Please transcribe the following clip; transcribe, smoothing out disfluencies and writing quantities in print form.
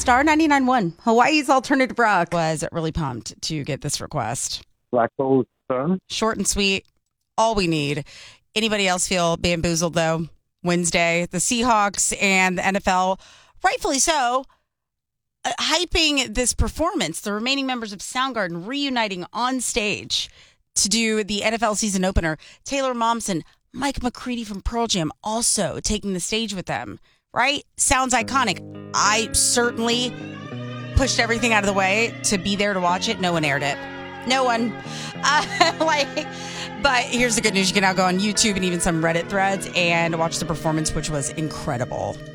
Star 99.1, Hawaii's alternative rock. Was really pumped to get this request. Black Hole Sun. Short and sweet. All we need. Anybody else feel bamboozled, though? Wednesday, the Seahawks and the NFL, rightfully so, hyping this performance. The remaining members of Soundgarden reuniting on stage to do the NFL season opener. Taylor Momsen, Mike McCready from Pearl Jam also taking the stage with them, right? Sounds iconic. I certainly pushed everything out of the way to be there to watch it. No one aired it. No one. But here's the good news. You can now go on YouTube and even some Reddit threads and watch the performance, which was incredible.